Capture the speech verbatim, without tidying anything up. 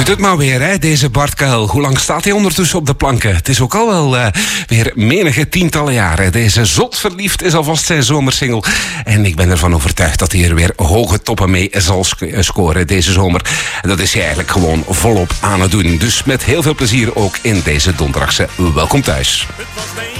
Doet het maar weer, hè, deze Bart Kuil. Hoe lang staat hij ondertussen op de planken? Het is ook al wel uh, weer menige tientallen jaren. Deze Zot Verliefd is alvast zijn zomersingle. En ik ben ervan overtuigd dat hij er weer hoge toppen mee zal scoren deze zomer. En dat is hij eigenlijk gewoon volop aan het doen. Dus met heel veel plezier ook in deze donderdagse Welkom Thuis.